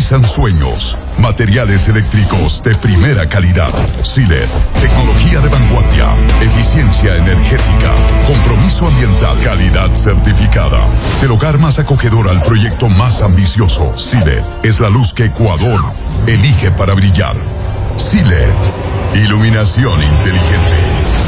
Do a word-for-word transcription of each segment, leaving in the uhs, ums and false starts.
realizan sueños. Materiales eléctricos de primera calidad. Silet, tecnología de vanguardia, eficiencia energética, compromiso ambiental, calidad certificada. El hogar más acogedor al proyecto más ambicioso. Silet es la luz que Ecuador elige para brillar. Silet, iluminación inteligente.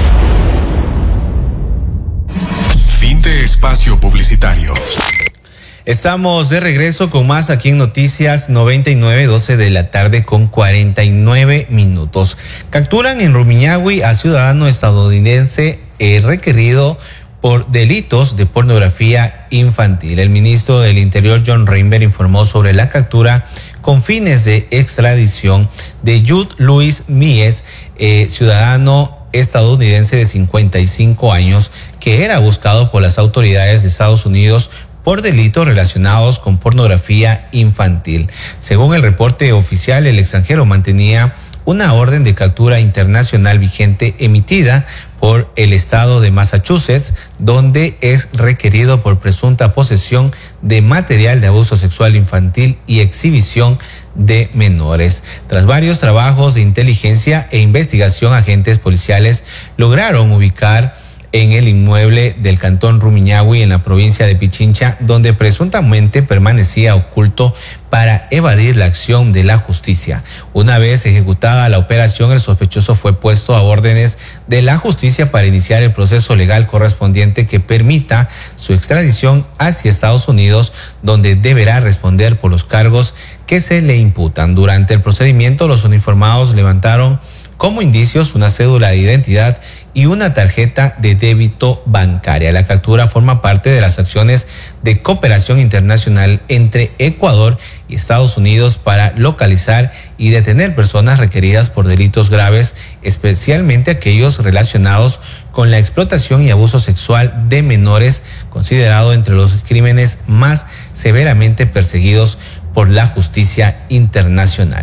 Fin de espacio publicitario. Estamos de regreso con más aquí en Noticias noventa y nueve, doce de la tarde con cuarenta y nueve minutos. Capturan en Rumiñahui a ciudadano estadounidense eh, requerido por delitos de pornografía infantil. El ministro del Interior, John Reinberg, informó sobre la captura con fines de extradición de Jude Luis Mies, eh, ciudadano estadounidense de cincuenta y cinco años, que era buscado por las autoridades de Estados Unidos por delitos relacionados con pornografía infantil. Según el reporte oficial, el extranjero mantenía una orden de captura internacional vigente emitida por el estado de Massachusetts, donde es requerido por presunta posesión de material de abuso sexual infantil y exhibición de menores. Tras varios trabajos de inteligencia e investigación, agentes policiales lograron ubicar en el inmueble del cantón Rumiñahui, en la provincia de Pichincha, donde presuntamente permanecía oculto para evadir la acción de la justicia. Una vez ejecutada la operación, el sospechoso fue puesto a órdenes de la justicia para iniciar el proceso legal correspondiente que permita su extradición hacia Estados Unidos, donde deberá responder por los cargos que se le imputan. Durante el procedimiento, los uniformados levantaron como indicios una cédula de identidad y una tarjeta de débito bancaria. La captura forma parte de las acciones de cooperación internacional entre Ecuador y Estados Unidos para localizar y detener personas requeridas por delitos graves, especialmente aquellos relacionados con la explotación y abuso sexual de menores, considerado entre los crímenes más severamente perseguidos por la justicia internacional.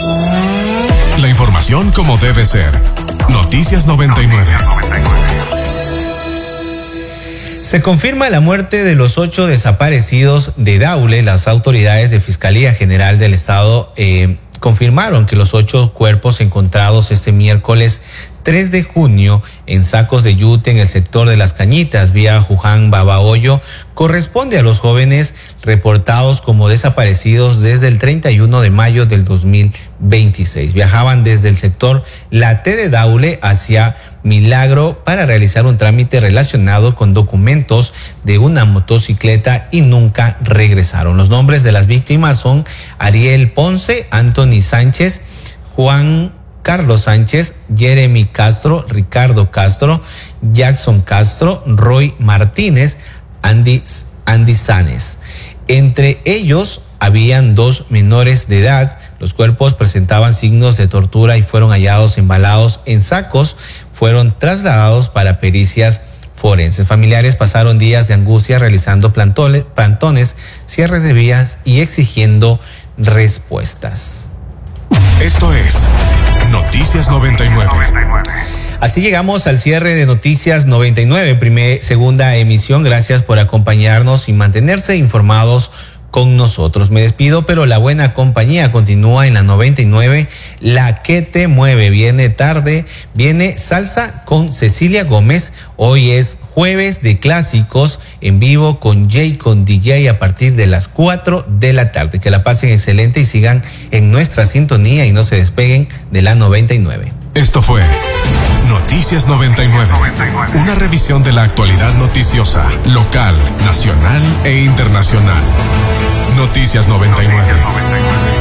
La información como debe ser. Noticias noventa y nueve. Se confirma la muerte de los ocho desaparecidos de Daule. Las autoridades de Fiscalía General del Estado eh, confirmaron que los ocho cuerpos encontrados este miércoles tres de junio en sacos de yute en el sector de Las Cañitas, vía Juján Babahoyo, corresponde a los jóvenes reportados como desaparecidos desde el treinta y uno de mayo del dos mil veintiséis. Viajaban desde el sector La T de Daule hacia Milagro para realizar un trámite relacionado con documentos de una motocicleta y nunca regresaron. Los nombres de las víctimas son Ariel Ponce, Anthony Sánchez, Juan Carlos Sánchez, Jeremy Castro, Ricardo Castro, Jackson Castro, Roy Martínez, Andy, Andy Sanes. Entre ellos habían dos menores de edad. Los cuerpos presentaban signos de tortura y fueron hallados embalados en sacos. Fueron trasladados para pericias forenses. Familiares pasaron días de angustia realizando plantones, plantones, cierres de vías y exigiendo respuestas. Esto es Noticias noventa y nueve. Así llegamos al cierre de Noticias noventa y nueve, primer, segunda emisión. Gracias por acompañarnos y mantenerse informados con nosotros. Me despido, pero la buena compañía continúa en la noventa y nueve, la que te mueve. Viene tarde, viene salsa con Cecilia Gómez. Hoy es jueves de clásicos en vivo con Jay, con D J a partir de las cuatro de la tarde. Que la pasen excelente y sigan en nuestra sintonía y no se despeguen de la noventa y nueve. Esto fue Noticias noventa y nueve, una revisión de la actualidad noticiosa, local, nacional e internacional. Noticias noventa y nueve.